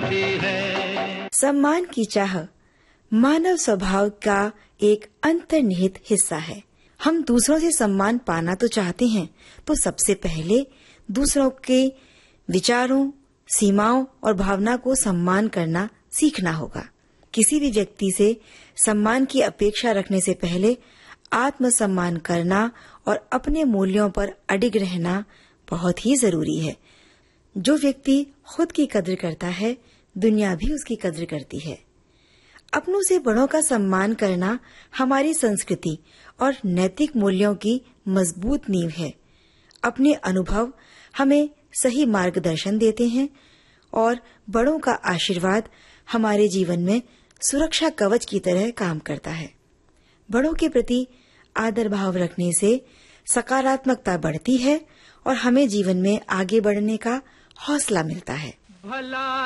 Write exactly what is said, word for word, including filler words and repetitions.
होती है। सम्मान की चाह मानव स्वभाव का एक अंतर्निहित हिस्सा है। हम दूसरों से सम्मान पाना तो चाहते हैं, तो सबसे पहले दूसरों के विचारों, सीमाओं और भावना को सम्मान करना सीखना होगा। किसी भी व्यक्ति से सम्मान की अपेक्षा रखने से पहले आत्मसम्मान करना और अपने मूल्यों पर अडिग रहना बहुत ही जरूरी है। जो व्यक्ति खुद की कद्र करता है, दुनिया भी उसकी कद्र करती है। अपनों से बड़ों का सम्मान करना हमारी संस्कृति और नैतिक मूल्यों की मजबूत नींव है। अपने अनुभव हमें सही मार्गदर्शन देते हैं और बड़ों का आशीर्वाद हमारे जीवन में सुरक्षा कवच की तरह काम करता है। बड़ों के प्रति आदर भाव रखने से सकारात्मकता बढ़ती है और हमें जीवन में आगे बढ़ने का हौसला मिलता है। भला